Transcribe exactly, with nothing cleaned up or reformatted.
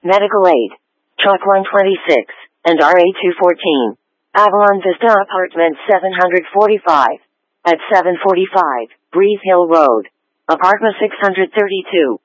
Medical Aid, Truck one twenty-six, and R A two fourteen. Avalon Vista Apartment seven forty-five. At seven forty-five, Breeze Hill Road. Apartment six thirty-two.